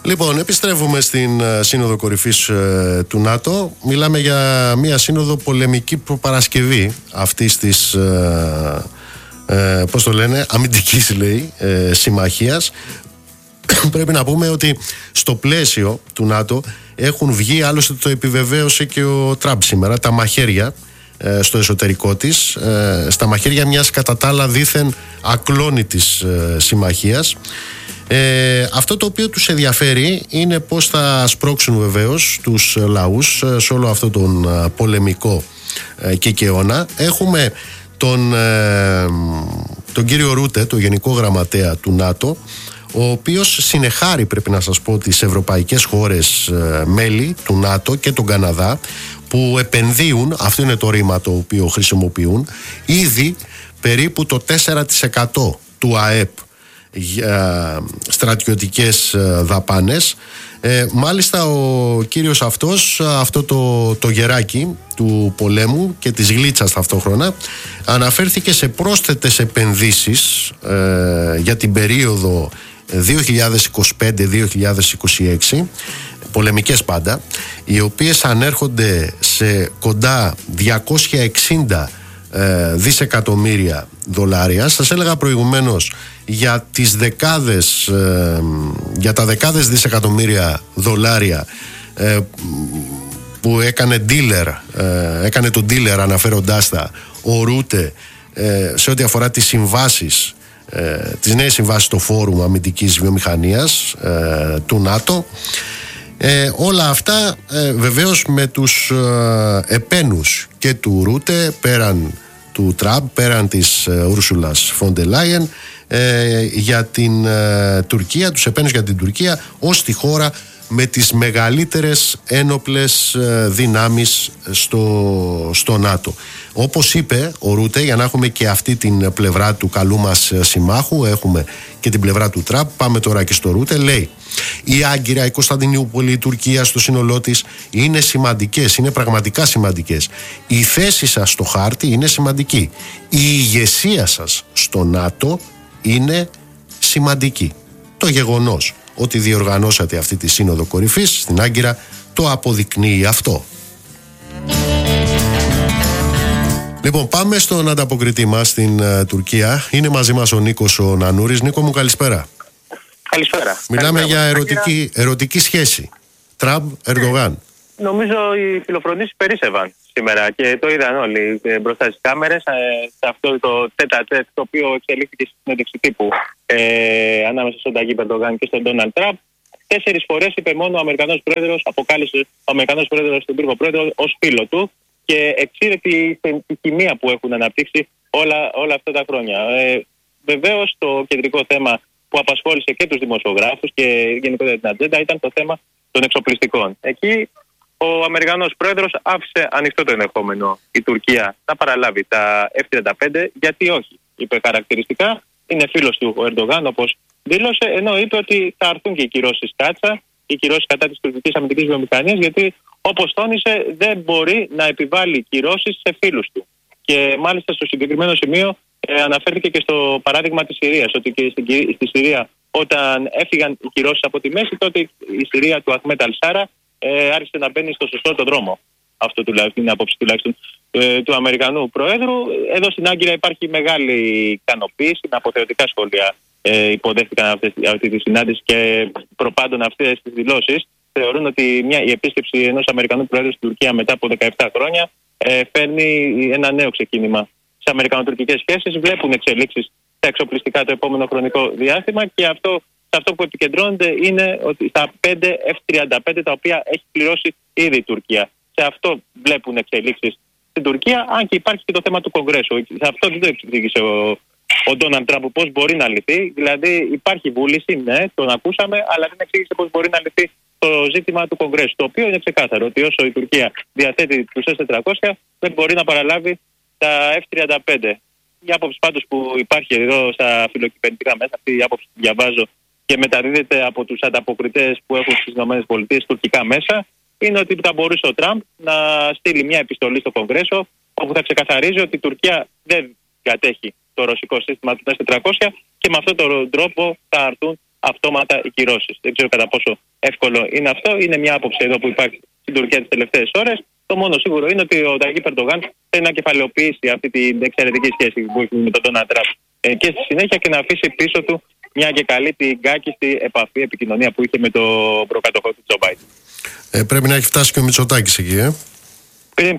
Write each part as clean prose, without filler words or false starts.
Λοιπόν, επιστρέφουμε στην Σύνοδο Κορυφής του ΝΑΤΟ. Μιλάμε για μια σύνοδο πολεμική προπαρασκευή αυτής της, πώς το λένε, αμυντικής συμμαχίας. Πρέπει να πούμε ότι στο πλαίσιο του ΝΑΤΟ έχουν βγει, άλλωστε το επιβεβαίωσε και ο Τραμπ σήμερα, τα μαχαίρια στο εσωτερικό της, στα μαχαίρια μιας κατά τα άλλα δήθεν ακλόνητης συμμαχίας. Αυτό το οποίο τους ενδιαφέρει είναι πώς θα σπρώξουν βεβαίως τους λαούς σε όλο αυτό τον πολεμικό κικαιώνα. Έχουμε τον κύριο Ρούτε, τον Γενικό Γραμματέα του ΝΑΤΟ, ο οποίος συνεχάρει, πρέπει να σας πω, τις ευρωπαϊκές χώρες μέλη του ΝΑΤΟ και τον Καναδά, που επενδύουν, αυτό είναι το ρήμα το οποίο χρησιμοποιούν, ήδη περίπου το 4% του ΑΕΠ για στρατιωτικές δαπάνες. Μάλιστα ο κύριος αυτός, αυτό το γεράκι του πολέμου και της γλίτσας ταυτόχρονα, αναφέρθηκε σε πρόσθετες επενδύσεις για την περίοδο 2025-2026, πολεμικές πάντα, οι οποίες ανέρχονται σε κοντά 260 δισεκατομμύρια δολάρια. Σας έλεγα προηγουμένως για τα δεκάδες δισεκατομμύρια δολάρια που έκανε τον dealer αναφέροντάς τα ο Ρούτε σε ό,τι αφορά τις συμβάσεις, τις νέες συμβάσεις στο Φόρουμ Αμυντικής Βιομηχανίας του ΝΑΤΟ. Όλα αυτά βεβαίως με τους επένους και του Ρούτε, πέραν του Τραμπ, πέραν της Ούρσουλας φον ντερ Λάιεν, για την Τουρκία, τους επένους για την Τουρκία ως τη χώρα με τις μεγαλύτερες ένοπλες δυνάμεις στο ΝΑΤΟ. Όπως είπε ο Ρούτε, για να έχουμε και αυτή την πλευρά του καλού μας συμμάχου, έχουμε και την πλευρά του Τραμπ, πάμε τώρα και στο Ρούτε, λέει: η Άγκυρα, η Κωνσταντινούπολη, η Τουρκία στο σύνολό της είναι σημαντικές, είναι πραγματικά σημαντικές. Η θέση σας στο χάρτη είναι σημαντική. Η ηγεσία σας στο ΝΑΤΟ είναι σημαντική. Το γεγονός ότι διοργανώσατε αυτή τη Σύνοδο Κορυφής στην Άγκυρα το αποδεικνύει αυτό. Λοιπόν, πάμε στον ανταποκριτή μας στην Τουρκία. Είναι μαζί μας ο Νίκος ο Νανούρης. Νίκο μου, καλησπέρα. Καλησπέρα. Μιλάμε για ερωτική σχέση Τραμπ-Ερντογάν. Νομίζω οι φιλοφρονήσεις περίσσευαν σήμερα και το είδαν όλοι μπροστά στις κάμερες, σε αυτό το τέτα-τέτ το οποίο εξελίχθηκε στη συνέντευξη τύπου ανάμεσα στον Ταγίπ Ερντογάν και στον Ντόναλντ Τραμπ. 4 φορές είπε μόνο ο Αμερικανός Πρόεδρος, αποκάλεσε ο Αμερικανός Πρόεδρος τον Τούρκο Πρόεδρο ως φίλο του και εξήρε τη χημεία που έχουν αναπτύξει όλα αυτά τα χρόνια. Βεβαίως το κεντρικό θέμα που απασχόλησε και τους δημοσιογράφους και γενικότερα την ατζέντα ήταν το θέμα των εξοπλιστικών. Εκεί ο Αμερικανός Πρόεδρος άφησε ανοιχτό το ενδεχόμενο η Τουρκία να παραλάβει τα F-35, γιατί όχι. Είπε χαρακτηριστικά, είναι φίλος του ο Ερντογάν όπως δήλωσε, ενώ είπε ότι θα έρθουν και οι κυρώσεις κάτσα, οι κυρώσεις κατά της τουρκικής αμυντικής βιομηχανίας, γιατί όπως τόνισε δεν μπορεί να επιβάλλει κυρώσεις σε φίλους του. Και μάλιστα στο συγκεκριμένο σημείο αναφέρθηκε και στο παράδειγμα της Συρίας, ότι και στη Συρία όταν έφυγαν οι κυρώσεις από τη μέση, τότε η Συρία του Αχμέτ Αλ-Σάρα άρχισε να μπαίνει στο σωστό τον δρόμο. Αυτό τουλάχιστον είναι η άποψη τουλάχιστον του Αμερικανού Προέδρου. Εδώ στην Άγκυρα υπάρχει μεγάλη ικανοποίηση, με αποθεωτικά σχόλια υποδέχτηκαν αυτή τη συνάντηση και προπάντων αυτές τις δηλώσεις. Θεωρούν ότι η επίσκεψη ενός Αμερικανού Προέδρου στην Τουρκία μετά από 17 χρόνια φέρνει ένα νέο ξεκίνημα στις αμερικανοτουρκικές σχέσεις. Βλέπουν εξελίξεις στα εξοπλιστικά το επόμενο χρονικό διάστημα και αυτό που επικεντρώνονται είναι ότι στα 5 F-35 τα οποία έχει πληρώσει ήδη η Τουρκία. Σε αυτό βλέπουν εξελίξεις στην Τουρκία, αν και υπάρχει και το θέμα του Κογκρέσου. Σε αυτό δεν το εξηγήσε ο Ντόναλντ Τραμπ πώς μπορεί να λυθεί. Δηλαδή υπάρχει βούληση, ναι, τον ακούσαμε, αλλά δεν εξήγησε πώς μπορεί να λυθεί το ζήτημα του Κογκρέσου. Το οποίο είναι ξεκάθαρο ότι όσο η Τουρκία διαθέτει τους S-400, δεν μπορεί να παραλάβει τα F-35. Η άποψη πάντως που υπάρχει εδώ στα φιλοκυβερνητικά μέσα, αυτή η άποψη που διαβάζω και μεταδίδεται από τους ανταποκριτές που έχουν στις ΗΠΑ τουρκικά μέσα, είναι ότι θα μπορούσε ο Τραμπ να στείλει μια επιστολή στο Κογκρέσο όπου θα ξεκαθαρίζει ότι η Τουρκία δεν κατέχει το ρωσικό σύστημα του S-400 και με αυτόν τον τρόπο θα έρθουν αυτόματα οι κυρώσεις. Δεν ξέρω κατά πόσο εύκολο είναι αυτό. Είναι μια άποψη εδώ που υπάρχει στην Τουρκία τις τελευταίες ώρες. Το μόνο σίγουρο είναι ότι ο Ταγίπ Ερντογάν θέλει να κεφαλαιοποιήσει αυτή την εξαιρετική σχέση που έχει με τον Ντόναλντ Τραμπ και στη συνέχεια και να αφήσει πίσω του μια και καλή την κάκιστη επαφή, επικοινωνία που είχε με τον προκατοχό του Τζο Μπάιντεν. Πρέπει να έχει φτάσει και ο Μητσοτάκης εκεί, Πριν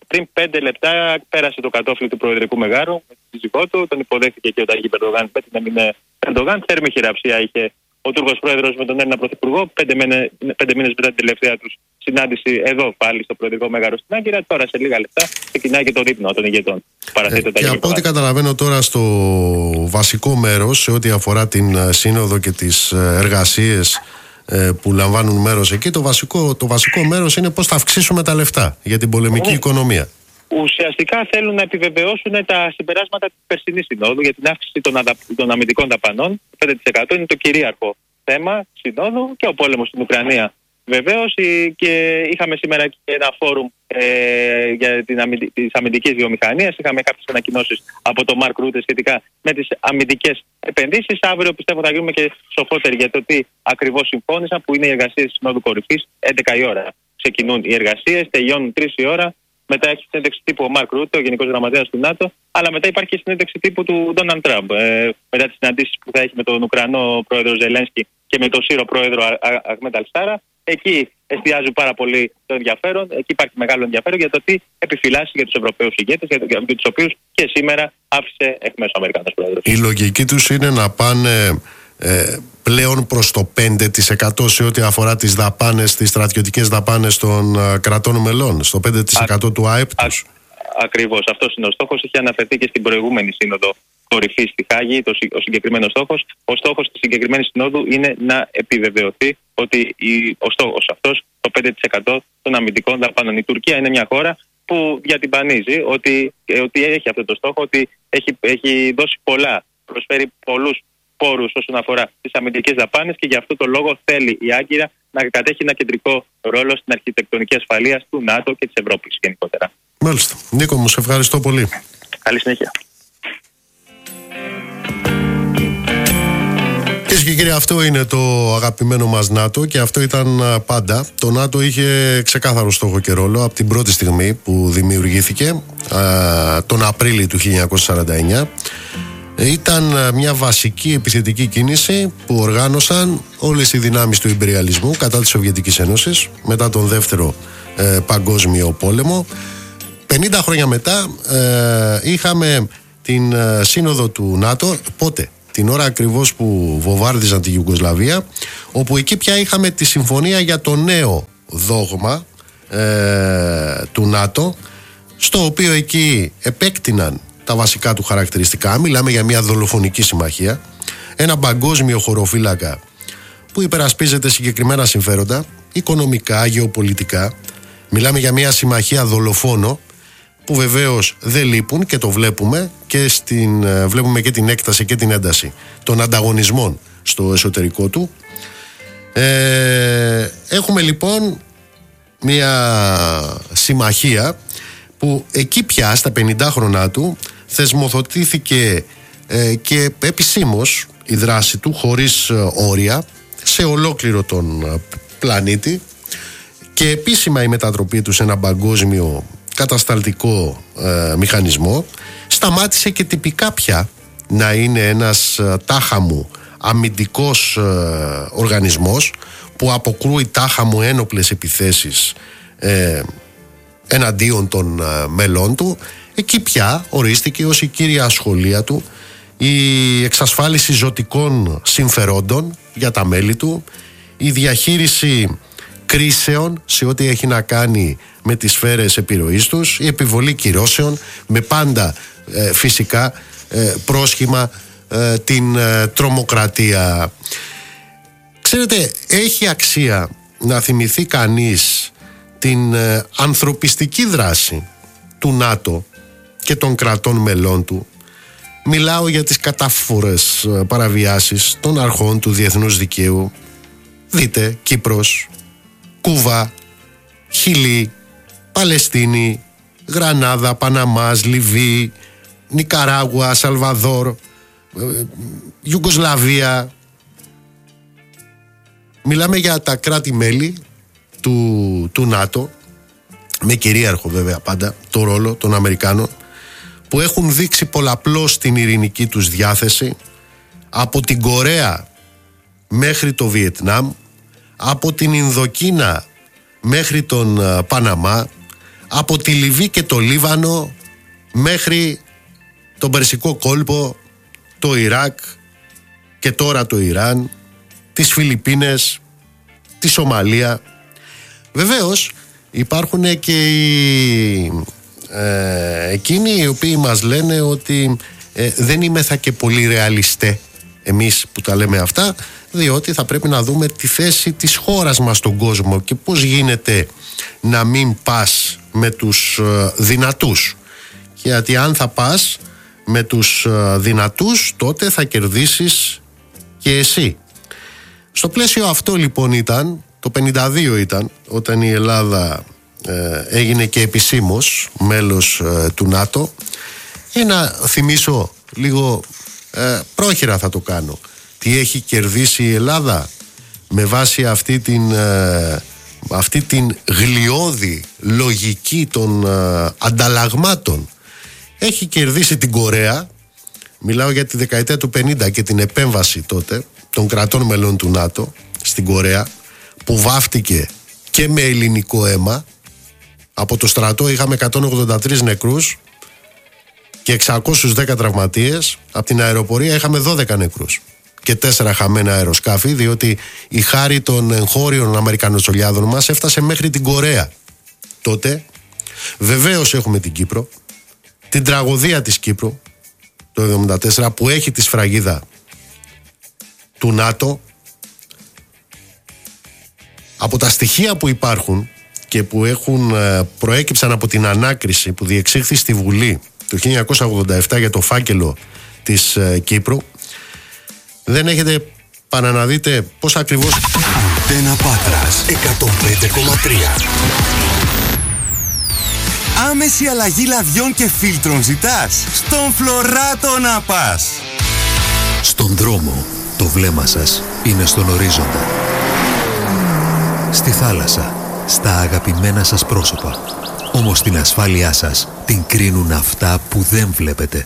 5 λεπτά πέρασε το κατόφλι του προεδρικού μεγάρου με τη σύζυγό του, τον υποδέχθηκε και ο Ταγίπ Ερντογάν. Πέτει να μην είναι Ερντογάν. Θέρμη χειραψία είχε ο Τούρκος πρόεδρος με τον Έλληνα πρωθυπουργό 5 μήνες μετά την τελευταία τους συνάντηση εδώ πάλι στο προεδρικό μέγαρο στην Άγκυρα. Τώρα σε λίγα λεπτά ξεκινάει και το δείπνο των ηγετών. Και από ό,τι καταλαβαίνω τώρα στο βασικό μέρος, σε ό,τι αφορά την σύνοδο και τις εργασίες που λαμβάνουν μέρος εκεί, το βασικό μέρος είναι πώς θα αυξήσουμε τα λεφτά για την πολεμική οικονομία. Ουσιαστικά θέλουν να επιβεβαιώσουν τα συμπεράσματα της περσινής συνόδου για την αύξηση των αμυντικών δαπανών. 5% είναι το κυρίαρχο θέμα συνόδου και ο πόλεμος στην Ουκρανία. Βεβαίως, και είχαμε σήμερα και ένα φόρουμ για τις αμυντικές βιομηχανίες. Είχαμε κάποιες ανακοινώσεις από τον Μαρκ Ρούτε σχετικά με τις αμυντικές επενδύσεις. Αύριο πιστεύω θα γίνουμε και σοφότεροι για το τι ακριβώς συμφώνησαν, που είναι οι εργασίες της Συνόδου Κορυφής. 11 η ώρα ξεκινούν οι εργασίες, τελειώνουν 3 η ώρα. Μετά έχει συνέντευξη τύπου ο Μαρκ Ρούτε, ο Γενικός Γραμματέας του ΝΑΤΟ, αλλά μετά υπάρχει και συνέντευξη τύπου του Ντόναλντ Τραμπ. Μετά τις συναντήσεις που θα έχει με τον Ουκρανό πρόεδρο Ζελένσκι και με τον Σύρο πρόεδρο Αχμέντ Αλ-Σάρα. Εκεί εστιάζουν πάρα πολύ το ενδιαφέρον. Εκεί υπάρχει μεγάλο ενδιαφέρον για το τι επιφυλάσσει για τους Ευρωπαίους ηγέτες, για τους οποίους και σήμερα άφησε εκ ο Αμερικανός πρόεδρος. Η λογική τους είναι να πάνε πλέον προς το 5% σε ό,τι αφορά τις δαπάνες, τις στρατιωτικές δαπάνες των κρατών μελών, στο 5% του ΑΕΠ τους. Ακριβώς, αυτός είναι ο στόχος. Είχε αναφερθεί και στην προηγούμενη σύνοδο κορυφή στη Χάγη ο συγκεκριμένος στόχος. Ο στόχος της συγκεκριμένης συνόδου είναι να επιβεβαιωθεί ότι ο στόχος αυτός, το 5% των αμυντικών δαπάνων. Η Τουρκία είναι μια χώρα που διατυμπανίζει ότι έχει αυτό το στόχο, ότι έχει δώσει πολλά, προσφέρει πολλούς πόρους όσον αφορά τις αμυντικές δαπάνες και γι' αυτό το λόγο θέλει η Άγκυρα να κατέχει ένα κεντρικό ρόλο στην αρχιτεκτονική ασφαλείας του ΝΑΤΟ και της Ευρώπης γενικότερα. Μάλιστα. Νίκο μου, σε ευχαριστώ πολύ. Καλή συνέχεια. Κυρίες και κύριοι, αυτό είναι το αγαπημένο μας ΝΑΤΟ και αυτό ήταν πάντα. Το ΝΑΤΟ είχε ξεκάθαρο στόχο και ρόλο από την πρώτη στιγμή που δημιουργήθηκε τον Απρίλιο του 1949. Ήταν μια βασική επιθετική κίνηση που οργάνωσαν όλες οι δυνάμεις του ιμπεριαλισμού κατά της Σοβιετικής Ένωσης μετά τον δεύτερο παγκόσμιο πόλεμο. 50 χρόνια μετά είχαμε την σύνοδο του ΝΑΤΟ. Πότε? Την ώρα ακριβώς που βομβάρδιζαν τη Ιουγκοσλαβία, όπου εκεί πια είχαμε τη συμφωνία για το νέο δόγμα του ΝΑΤΟ, στο οποίο εκεί επέκτηναν τα βασικά του χαρακτηριστικά. Μιλάμε για μια δολοφονική συμμαχία, ένα παγκόσμιο χωροφύλακα που υπερασπίζεται συγκεκριμένα συμφέροντα, οικονομικά, γεωπολιτικά. Μιλάμε για μια συμμαχία δολοφόνο που βεβαίως δεν λείπουν και το βλέπουμε και βλέπουμε και την έκταση και την ένταση των ανταγωνισμών στο εσωτερικό του. Έχουμε λοιπόν μια συμμαχία που εκεί πια στα 50 χρονά του θεσμοθετήθηκε και επισήμως η δράση του χωρίς όρια σε ολόκληρο τον πλανήτη και επίσημα η μετατροπή του σε ένα παγκόσμιο κατασταλτικό μηχανισμό. Σταμάτησε και τυπικά πια να είναι ένας τάχαμου αμυντικός οργανισμός που αποκρούει τάχαμου ένοπλες επιθέσεις εναντίον των μελών του. Εκεί πια ορίστηκε ως η κύρια ασχολία του η εξασφάλιση ζωτικών συμφερόντων για τα μέλη του, η διαχείριση κρίσεων σε ό,τι έχει να κάνει με τις σφαίρες επιρροής τους, η επιβολή κυρώσεων με πάντα φυσικά πρόσχημα την τρομοκρατία. Ξέρετε, έχει αξία να θυμηθεί κανείς την ανθρωπιστική δράση του ΝΑΤΟ και των κρατών μελών του. Μιλάω για τις κατάφορες παραβιάσεις των αρχών του διεθνούς δικαίου. Δείτε Κύπρος, Κούβα, Χιλή, Παλαιστίνη, Γρανάδα, Παναμάς, Λιβύη, Νικαράγουα, Σαλβαδόρ, Ιουγκοσλαβία, Μιλάμε για τα κράτη-μέλη του ΝΑΤΟ, με κυρίαρχο βέβαια πάντα το ρόλο των Αμερικάνων, που έχουν δείξει πολλαπλώς την ειρηνική τους διάθεση, από την Κορέα μέχρι το Βιετνάμ, από την Ινδοκίνα μέχρι τον Παναμά, από τη Λιβύη και το Λίβανο μέχρι τον Περσικό κόλπο, το Ιράκ και τώρα το Ιράν, τις Φιλιππίνες, τη Σομαλία. Βεβαίως υπάρχουν και εκείνοι οι οποίοι μας λένε ότι δεν είμεθα και πολύ ρεαλιστέ εμείς που τα λέμε αυτά, διότι θα πρέπει να δούμε τη θέση της χώρας μας στον κόσμο και πώς γίνεται να μην πας με τους δυνατούς, γιατί αν θα πας με τους δυνατούς τότε θα κερδίσεις και εσύ. Στο πλαίσιο αυτό λοιπόν ήταν, το 52 ήταν, όταν η Ελλάδα έγινε και επισήμως μέλος του ΝΑΤΟ. Για να θυμίσω λίγο, πρόχειρα θα το κάνω, τι έχει κερδίσει η Ελλάδα με βάση αυτή την γλιώδη λογική των ανταλλαγμάτων. Έχει κερδίσει την Κορέα, μιλάω για τη δεκαετία του 50 και την επέμβαση τότε των κρατών μελών του ΝΑΤΟ στην Κορέα, που βάφτηκε και με ελληνικό αίμα. Από το στρατό είχαμε 183 νεκρούς και 610 τραυματίες. Από την αεροπορία είχαμε 12 νεκρούς και 4 χαμένα αεροσκάφη, διότι η χάρη των εγχώριων Αμερικανοτσολιάδων μας έφτασε μέχρι την Κορέα τότε. Βεβαίως έχουμε την Κύπρο, την τραγωδία της Κύπρου το 1974, που έχει τη σφραγίδα του ΝΑΤΟ. Από τα στοιχεία που υπάρχουν και που προέκυψαν από την ανάκριση που διεξήχθη στη Βουλή το 1987 για το φάκελο της Κύπρου, δεν έχετε παρά να δείτε πώς ακριβώς. Αντένα Πάτρας 105,3. Άμεση αλλαγή λαδιών και φίλτρων ζητάς? Στον Φλωράτο να πας. Στον δρόμο το βλέμμα σας είναι στον ορίζοντα. Στη θάλασσα, στα αγαπημένα σας πρόσωπα. Όμως την ασφάλειά σας την κρίνουν αυτά που δεν βλέπετε.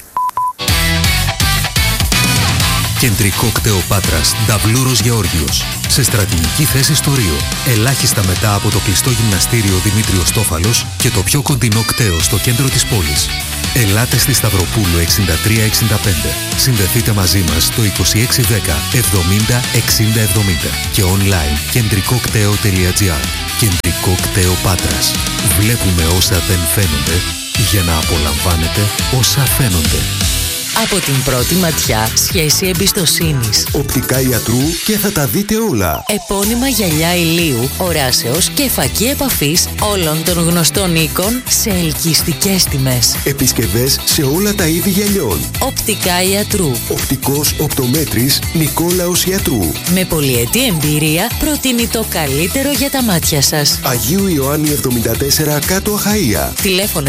Κεντρικό κτέο Πάτρας, Νταβλούρος Γεώργιος. Σε στρατηγική θέση στο Ρίο. Ελάχιστα μετά από το κλειστό γυμναστήριο Δημήτριος Τόφαλος και το πιο κοντινό κτέο στο κέντρο της πόλης. Ελάτε στη Σταυροπούλου 6365. Συνδεθείτε μαζί μας στο 2610 70 60 70 και online κεντρικοκτέο.gr. Κεντρικό κτέο Πάτρας. Βλέπουμε όσα δεν φαίνονται για να απολαμβάνετε όσα φαίνονται. Από την πρώτη ματιά, σχέση εμπιστοσύνης. Οπτικά ιατρού και θα τα δείτε όλα. Επώνυμα γυαλιά ηλίου, οράσεως και φακή επαφής όλων των γνωστών οίκων σε ελκυστικές τιμές. Επισκευές σε όλα τα είδη γυαλιών. Οπτικά ιατρού. Οπτικός οπτομέτρης Νικόλαος Ιατρού. Με πολυετή εμπειρία προτείνει το καλύτερο για τα μάτια σας. Αγίου Ιωάννη 74 κάτω Αχαΐα. Τηλέφωνο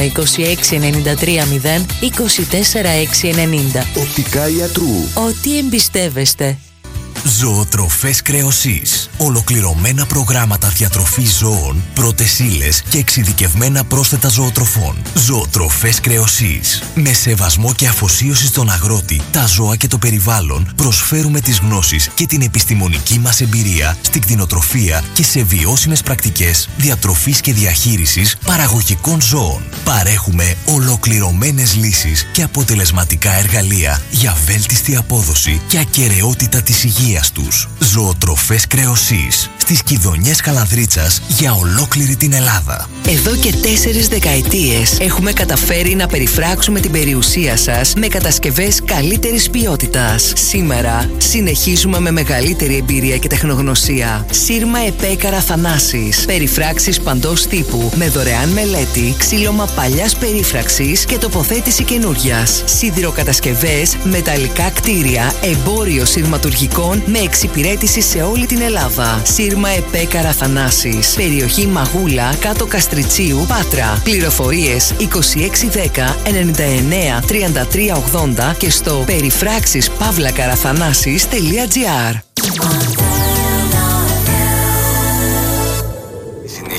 2693 0 24 690. Οπτικά ιατρού. Ό,τι εμπιστεύεστε. Ζωοτροφές Κρεοσής. Ολοκληρωμένα προγράμματα διατροφής ζώων, πρώτες ύλες και εξειδικευμένα πρόσθετα ζωοτροφών. Ζωοτροφές Κρεοσής. Με σεβασμό και αφοσίωση στον αγρότη, τα ζώα και το περιβάλλον, προσφέρουμε τις γνώσεις και την επιστημονική μας εμπειρία στην κτηνοτροφία και σε βιώσιμες πρακτικές διατροφής και διαχείρισης παραγωγικών ζώων. Παρέχουμε ολοκληρωμένες λύσεις και αποτελεσματικά εργαλεία για βέλτιστη απόδοση και ακεραιότητα της υγείας τους. Ζωοτροφές Κρεοσής. Στις Κιδωνιές Καλανδρίτσας για ολόκληρη την Ελλάδα. Εδώ και 4 δεκαετίες έχουμε καταφέρει να περιφράξουμε την περιουσία σας με κατασκευές καλύτερης ποιότητας. Σήμερα συνεχίζουμε με μεγαλύτερη εμπειρία και τεχνογνωσία. Σύρμα ΕΠΕ Καραθανάσης. Περιφράξεις παντός τύπου με δωρεάν μελέτη, ξύλωμα παλιάς περίφραξης και τοποθέτηση καινούριας. Σιδηροκατασκευές, μεταλλικά κτίρια, εμπόριο σειρματουργικών με εξυπηρέτηση σε όλη την Ελλάδα. Σύρμα ΕΠΕ Καραθανάσης. Περιοχή Μαγούλα, κάτω Καστριτσίου, Πάτρα. Πληροφορίες 2610 99 33 80 και στο περιφράξεις pavlakarathanasis.gr.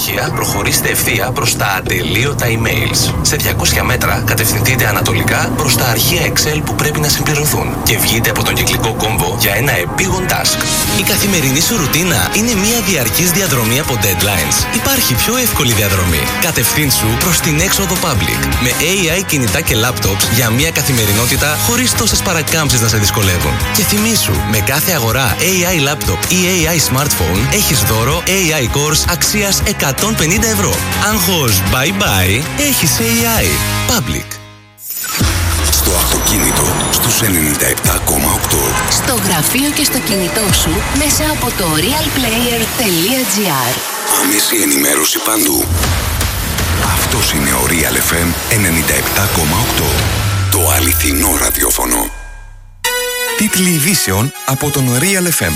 συνέχεια προχωρήστε ευθεία προς τα ατελείωτα emails. Σε 200 μέτρα κατευθυνθείτε ανατολικά προς τα αρχεία Excel που πρέπει να συμπληρωθούν και βγείτε από τον κυκλικό κόμβο για ένα επίγον task. Η καθημερινή σου ρουτίνα είναι μια διαρκής διαδρομή από deadlines. Υπάρχει πιο εύκολη διαδρομή. Κατευθύνσου προς την έξοδο Public με AI κινητά και laptops για μια καθημερινότητα χωρίς τόσες παρακάμψεις να σε δυσκολεύουν. Και θυμήσου, με κάθε αγορά AI laptop ή AI smartphone έχεις δώρο AI Course αξίας 150 ευρώ. Άγχος bye bye, έχεις AI. Public. Στο αυτοκίνητο στους 97,8. Στο γραφείο και στο κινητό σου μέσα από το realplayer.gr. Άμεση ενημέρωση παντού. Αυτός είναι ο Real FM 97,8. Το αληθινό ραδιόφωνο. Τίτλοι ειδήσεων από τον Real FM.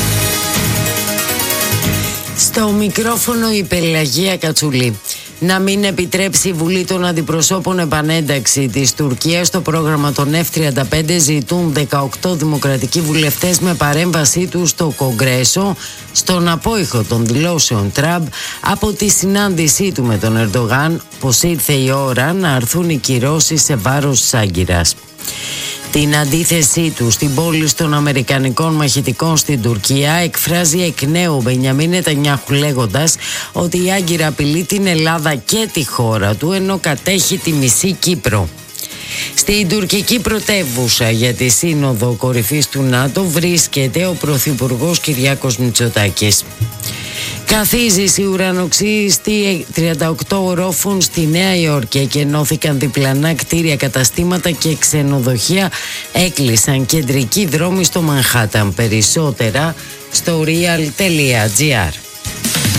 Στο μικρόφωνο η Πελαγία Κατσουλή. Να μην επιτρέψει η Βουλή των Αντιπροσώπων επανένταξη της Τουρκίας στο πρόγραμμα των F-35 ζητούν 18 δημοκρατικοί βουλευτές με παρέμβασή τους στο Κογκρέσο στον απόϊχο των δηλώσεων Τραμπ από τη συνάντησή του με τον Ερντογάν πως ήρθε η ώρα να αρθούν οι κυρώσεις σε βάρος της Άγκυρας. Την αντίθεσή του στην πόλη των Αμερικανικών μαχητικών στην Τουρκία εκφράζει εκ νέου ο Μπενιαμίν Νετανιάχου λέγοντας ότι η Άγκυρα απειλεί την Ελλάδα και τη χώρα του ενώ κατέχει τη μισή Κύπρο. Στην τουρκική πρωτεύουσα για τη Σύνοδο Κορυφής του ΝΑΤΟ βρίσκεται ο Πρωθυπουργός Κυριάκος Μητσοτάκης. Καθίζηση ουρανοξύστη 38 ορόφων στη Νέα Υόρκη και ενώθηκαν διπλανά κτίρια, καταστήματα και ξενοδοχεία. Έκλεισαν κεντρικοί δρόμοι στο Μανχάταν. Περισσότερα στο real.gr.